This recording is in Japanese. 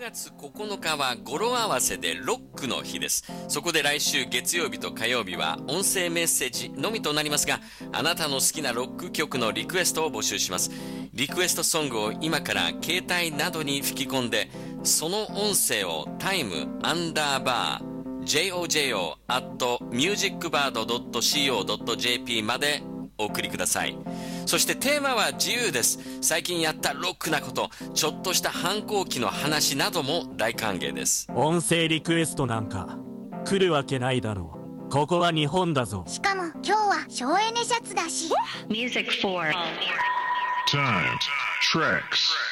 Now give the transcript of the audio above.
月9日は語呂合わせでロックの日です。そこで来週月曜日と火曜日は音声メッセージのみとなりますが、あなたの好きなロック曲のリクエストを募集します。リクエストソングを今から携帯などに吹き込んで、その音声をtime_jojo@musicbird.co.jp までお送りください。そしてテーマは自由です。最近やったロックなこと、ちょっとした反抗期の話なども大歓迎です。 音声リクエストなんか来るわけないだろう。ここは日本だぞ。 しかも今日は省エネシャツだし。 Music for Time Tracks